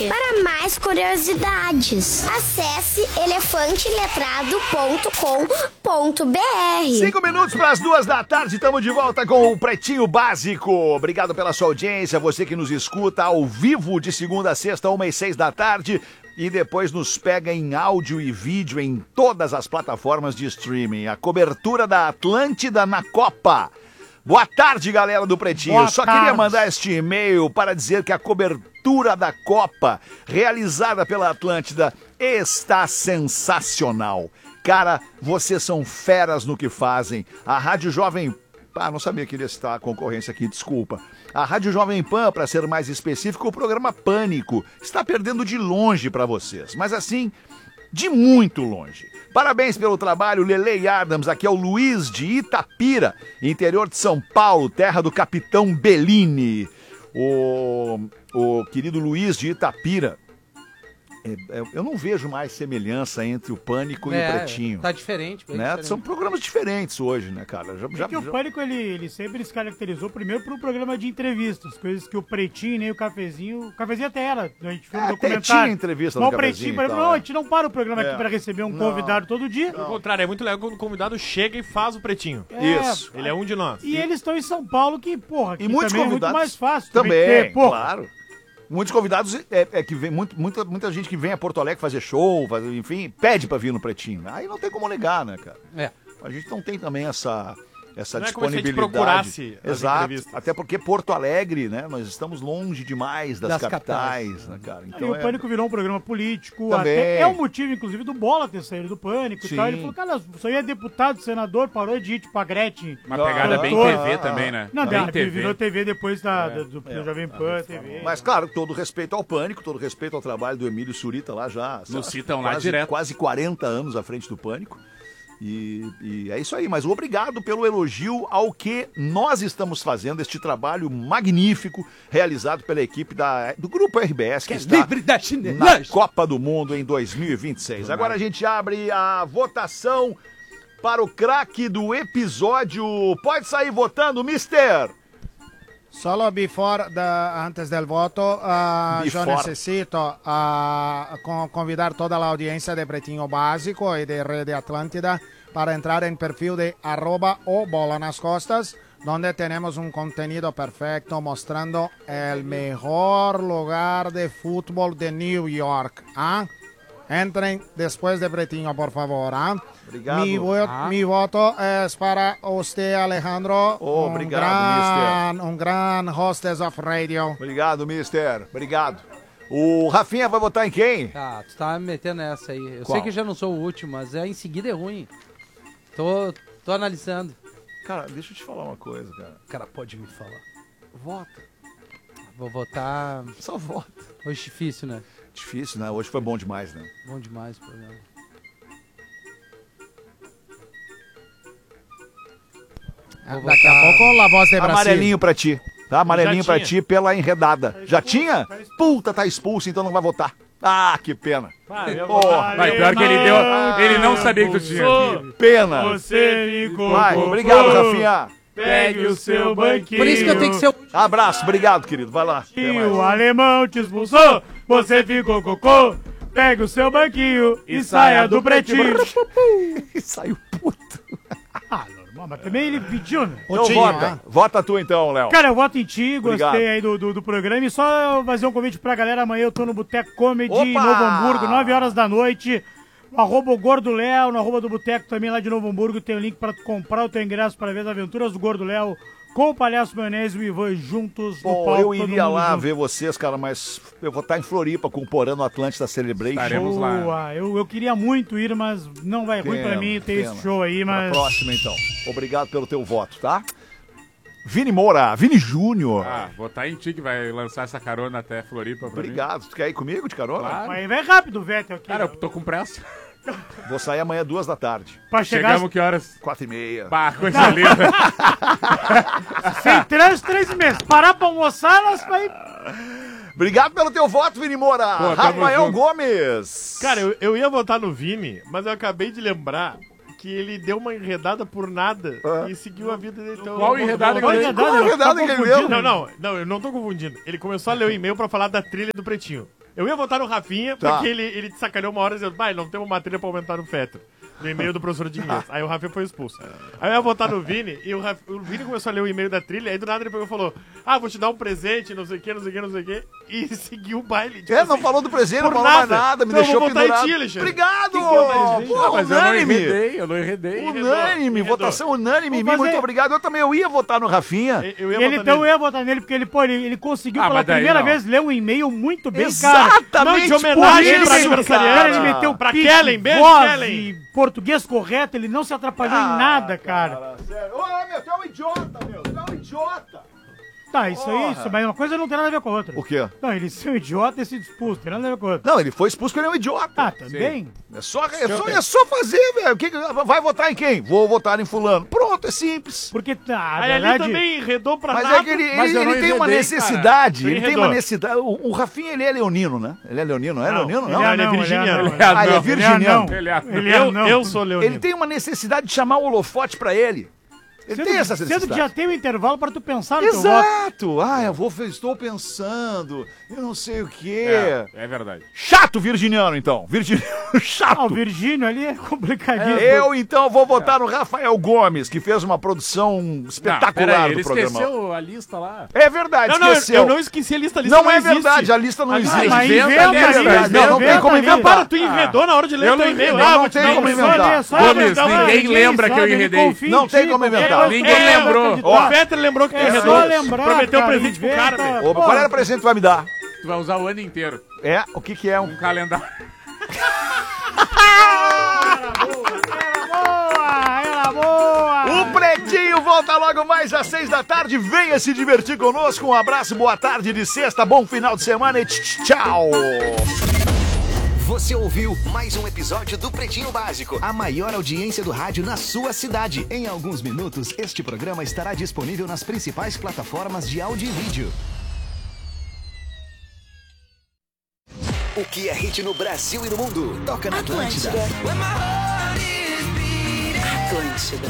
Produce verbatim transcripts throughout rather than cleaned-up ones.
Elefante. Para mais curiosidades, acesse elefante letrado ponto com ponto b r. Cinco minutos para as duas da tarde, estamos de volta com o Pretinho Básico. Obrigado pela sua audiência, você que nos escuta ao vivo de segunda a sexta, uma e seis da tarde. E depois nos pega em áudio e vídeo em todas as plataformas de streaming. A cobertura da Atlântida na Copa. Boa tarde, galera do Pretinho. Boa Só tarde. queria mandar este e-mail para dizer que a cobertura da Copa, realizada pela Atlântida, está sensacional. Cara, vocês são feras no que fazem. A Rádio Jovem... Ah, não sabia que ia citar a concorrência aqui, desculpa. A Rádio Jovem Pan, para ser mais específico, o programa Pânico está perdendo de longe para vocês. Mas assim, de muito longe. Parabéns pelo trabalho, Lele Adams. Aqui é o Luiz de Itapira, interior de São Paulo, terra do Capitão Bellini. O, o querido Luiz de Itapira. É, é, eu não vejo mais semelhança entre o Pânico É, e o Pretinho. Tá diferente, bem Né? diferente. São programas diferentes hoje, né, cara? Já, já, É que o já- Pânico, ele, ele sempre se caracterizou primeiro por um programa de entrevistas, coisas que o Pretinho nem o Cafezinho... O Cafezinho até era, a gente fez um É, até documentário. tinha entrevista no Mas o Cafezinho Pretinho, e por exemplo, tal, não, é. a gente não para o programa É. aqui pra receber um Não. convidado todo dia. Ao contrário, é muito legal quando o convidado chega e faz o pretinho. É, Isso. Ele é um de nós. E eles estão em São Paulo, que, porra, aqui E muitos também convidados é muito mais fácil. também, ter, porra. claro. Muitos convidados, é, é que vem muito, muita, muita gente que vem a Porto Alegre fazer show, fazer, enfim, pede pra vir no Pretinho. Aí não tem como negar, né, cara? É. A gente não tem também essa, essa Não é como se a gente disponibilidade. procurasse as Exato. entrevistas. Até porque Porto Alegre, né, nós estamos longe demais das, Das capitais, capitais. né, cara? Aí Então o é... Pânico virou um programa político. Também. Até é o motivo, inclusive, do Bola ter saído do Pânico Sim. e tal. Ele falou, cara, isso aí é deputado, senador, parou de ir tipo a Gretchen. Uma pegada bem Doutor. T V também, né? Não, bem bem, virou T V depois da, É. do, do Jovem Pan, T V. Mas, claro, todo respeito ao Pânico, todo respeito ao trabalho do Emílio Surita lá já. Nos acho citam que lá quase, direto. Quase quarenta anos à frente do Pânico. E, e é isso aí, mas obrigado pelo elogio ao que nós estamos fazendo, este trabalho magnífico realizado pela equipe da, do Grupo R B S, que, Que é está livre da na chinelagem. Copa do Mundo em dois mil e vinte e seis. Agora a gente abre a votação para o craque do episódio. Pode sair votando, mister! Solo before the, antes del voto, uh, yo Before. necesito uh, con- convidar toda la audiencia de Pretinho Básico y de Red de Atlántida para entrar en perfil de arroba o bola nas costas, donde tenemos un contenido perfecto mostrando el mejor lugar de fútbol de New York. ¿Ah? Entren después de Pretinho, por favor. ¿ah? Obrigado. Mi, vo- Ah. mi voto es para usted, Alejandro. Oh, un obrigado, gran, um gran hostess of radio. Obrigado, mister. Obrigado. O Rafinha vai votar em quem? Tá, tu tá me metendo nessa aí. Eu Qual? sei que eu já não sou o último, mas é, em seguida é ruim. Tô, tô analisando. Cara, deixa eu te falar uma coisa, cara. O cara pode me falar. Vota. Vou votar. Só vota. Hoje difícil, né? Difícil, né? Hoje foi bom demais, né? Bom demais o programa. Vou Daqui a votar- pouco, La Voz de Brasil. Amarelinho pra ti, tá? Amarelinho Já pra tinha. ti pela enredada. Já tinha? tá expulso. Puta, tá expulso, então não vai votar. Ah, que pena. Ah, eu Porra, Vai, pior que ele deu. Ele não sabia que tu tinha. pena. Você me Vai, colocou, obrigado, Rafinha. Pegue o seu banquinho. Por isso que eu tenho que ser o. Abraço, obrigado, querido. Vai lá. Até E mais. o alemão te expulsou, você ficou cocô. Pega o seu banquinho e, saia do pretinho. Saiu puto. Ah, normal, mas também ele pediu, né? Então Tinho, vota. né? Vota tu então, Léo. Cara, eu voto em ti, gostei Obrigado. aí do, do, do programa. E só fazer um convite pra galera, amanhã eu tô no Boteco Comedy em Opa! Novo Hamburgo, nove horas da noite. No arroba o Gordo Léo, no arroba do Boteco também lá de Novo Hamburgo, tem o link pra tu comprar o teu ingresso para ver as aventuras do Gordo Léo com o Palhaço Maionese e o Ivan juntos no Bom, palco. eu todo iria mundo lá junto. ver vocês, cara, mas eu vou estar em Floripa com o Porã no Atlântida Celebration. Estaremos lá. Boa, eu, eu queria muito ir, mas não vai ruim pra Pena, mim ter pena. esse show aí, Pra mas... próxima, então. Obrigado pelo teu voto, tá? Vini Moura, Vini Júnior. Ah, votar em ti que vai lançar essa carona até Floripa pra mim. Obrigado. Tu quer ir comigo de carona? Claro. Mas vai rápido, Vettel, aqui. Cara, eu tô com pressa. Vou sair amanhã duas da tarde. Pra chegar Chegamos que horas? Quatro e meia. Pá, coisa linda. sem trânsito, três meses. Parar pra almoçar, nós vai... Obrigado pelo teu voto, Vini Moura. Pô, tamo Rafael junto. Gomes. Cara, eu, eu ia votar no Vini, mas eu acabei de lembrar que ele deu uma enredada por nada Ah. e seguiu a vida dele. Então, Qual eu vou- enredada vou- que ele- Enredada, Qual eu enredada tô que ele confundindo. deu? Não, não, não, eu não tô confundindo. Ele começou a ler o e-mail pra falar da trilha do Pretinho. Eu ia votar no Rafinha, Tá. porque ele, ele te sacaneou uma hora dizendo, vai, não temos uma trilha pra aumentar no Fetter. No e-mail do professor de inglês. Aí o Rafinha foi expulso. Aí eu ia votar no Vini, e o, Raf... o Vini começou a ler o e-mail da trilha, aí do nada ele pegou e falou, ah, vou te dar um presente, não sei o que, não sei o que, não sei o que, e seguiu o baile. Tipo É, não assim, falou do presente, não por falou mais nada. nada, me Não, deixou vou votar em pendurado. ti, Alexandre. Obrigado! Que que eu falei, gente? Pô, Ah, mas eu não unânime. enredei, eu não enredei. Unânime, Enredou. votação unânime. Vamos Muito fazer- obrigado. Eu também eu ia votar no Rafinha. Eu ia Ele votar então nele. ia votar nele, porque ele, pô, ele, ele conseguiu Ah, pela mas daí primeira não. vez ler um e-mail muito bem, cara. Exatamente, Não, de homenagem por pra isso, aniversariante, cara. Ele meteu Pra pique, Kellen, beijo, voz Kellen. e português correto, ele não se atrapalhou Ah, em nada, cara. Sério. Ô, meu, tu é um idiota, meu. Tu é um idiota. Tá, isso aí, isso, mas uma coisa não tem nada a ver com a outra. O quê? Não, ele ser um idiota e se expulso, tem nada a ver com a outra. Não, ele foi expulso porque ele é um idiota. Ah, também? É só, é, só, é só fazer, velho. Que que- Vai votar em quem? Vou votar em fulano. Pronto, é simples. Porque, tá, a Aí ali verdade... também enredou pra Mas nada. é que ele, Mas ele, eu não ele tem uma enredei, necessidade. cara. Ele tem Enredou. uma necessidade. O, o Rafinha, ele é leonino, né? Ele é leonino, não é Não, leonino? ele Não. é- ele é virginiano. Ele é Ah, ele é anão, virginiano. Ele Ele é é- anão. Ele é Eu, anão. eu sou Leonino. Ele tem uma necessidade de chamar o holofote pra ele. Ele Sendo, tem essa sendo que já necessidade. tem um intervalo pra tu pensar no teu voto. Exato! Ah, eu vou, estou pensando, eu não sei o quê. É, é verdade. Chato virginiano, então. Virginiano Ah, o chato. Virgínio ali é complicadíssimo. Eu, então, vou votar no Rafael Gomes, que fez uma produção Não, espetacular peraí, do ele programa. esqueceu a lista lá. É verdade, Não, não, eu, esqueceu. eu não esqueci a lista. A lista Não é existe. verdade, a lista não Ah, existe. mas inventa, inventa, inventa, ali, inventa, não, não tem inventa como ali. Não, inventar. para, tu enredou na hora de ler Eu o teu não- e-mail. não, Ah, não vou te tem dar um como presente. inventar. Só ler, só Gomes, ler, ninguém só lembra ler, que eu ele enredei. confia em Não tem ti, como qualquer inventar. coisa Ninguém tu vai lembrou. acreditar. O Fetter lembrou que tu É enredou. só lembrar, Prometeu cara, presente pro cara, inventa. velho. Opa, qual era o presente que vai me dar? Tu vai usar o ano inteiro. É, o que que é? Um... Um calendário. Boa, era boa. O Pretinho volta logo mais às seis da tarde. Venha se divertir conosco. Um abraço, boa tarde de sexta, bom final de semana e tch- tchau. Você ouviu mais um episódio do Pretinho Básico, a maior audiência do rádio na sua cidade. Em alguns minutos, este programa estará disponível nas principais plataformas de áudio e vídeo. O que é hit no Brasil e no mundo? Toca na Atlântida. Atlântida.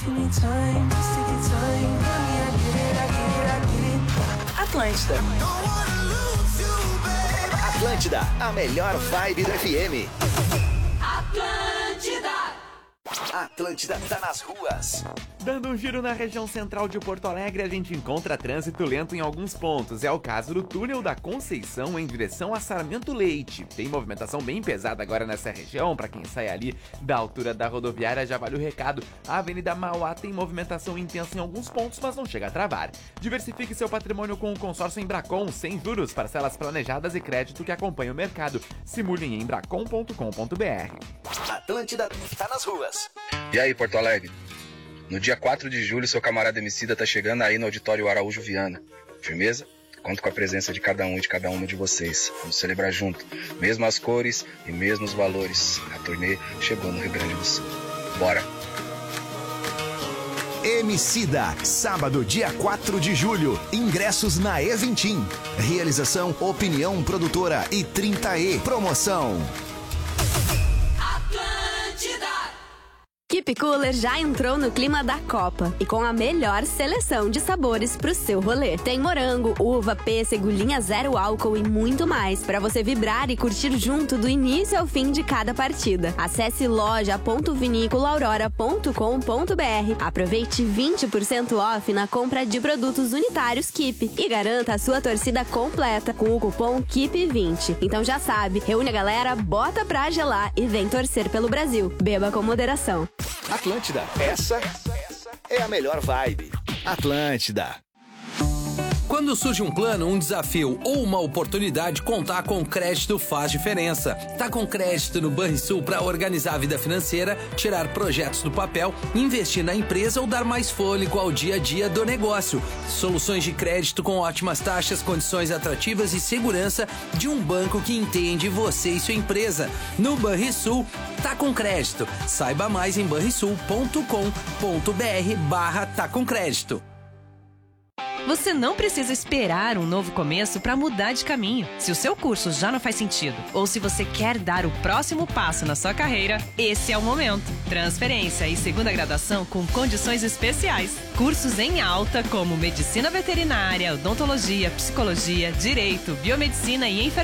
Atlântida. Atlântida, a melhor vibe do F M. Atlântida tá nas ruas. Dando um giro na região central de Porto Alegre, a gente encontra trânsito lento em alguns pontos. É o caso do túnel da Conceição em direção a Sarmento Leite. Tem movimentação bem pesada agora nessa região. Para quem sai ali da altura da rodoviária, já vale o recado. A Avenida Mauá tem movimentação intensa em alguns pontos, mas não chega a travar. Diversifique seu patrimônio com o consórcio Embracon, sem juros, parcelas planejadas e crédito que acompanha o mercado. Simule em embracon ponto com ponto br. Atlântida tá nas ruas. E aí, Porto Alegre? No dia quatro de julho, seu camarada Emicida tá chegando aí no Auditório Araújo Viana. Firmeza? Conto com a presença de cada um e de cada uma de vocês. Vamos celebrar junto. Mesmas cores e mesmos valores. A turnê chegou no Rio Grande do Sul. Bora! Emicida, sábado, dia quatro de julho. Ingressos na Eventim. Realização Opinião Produtora e trinta E. Promoção. Keep Cooler já entrou no clima da Copa e com a melhor seleção de sabores pro seu rolê. Tem morango, uva, pêssego, linha zero álcool e muito mais para você vibrar e curtir junto do início ao fim de cada partida. Acesse loja ponto vinícola aurora ponto com ponto br. Aproveite vinte por cento off na compra de produtos unitários Keep e garanta a sua torcida completa com o cupom Keep vinte. Então já sabe, reúne a galera, bota pra gelar e vem torcer pelo Brasil. Beba com moderação. Atlântida, essa é a melhor vibe. Atlântida. Quando surge um plano, um desafio ou uma oportunidade, contar com crédito faz diferença. Tá com crédito no Banrisul para organizar a vida financeira, tirar projetos do papel, investir na empresa ou dar mais fôlego ao dia a dia do negócio. Soluções de crédito com ótimas taxas, condições atrativas e segurança de um banco que entende você e sua empresa. No Banrisul, tá com crédito. Saiba mais em banrisul ponto com ponto br barra tá com crédito. Você não precisa esperar um novo começo para mudar de caminho. Se o seu curso já não faz sentido ou se você quer dar o próximo passo na sua carreira, esse é o momento. Transferência e segunda graduação com condições especiais. Cursos em alta como medicina veterinária, odontologia, psicologia, direito, biomedicina e enfermagem.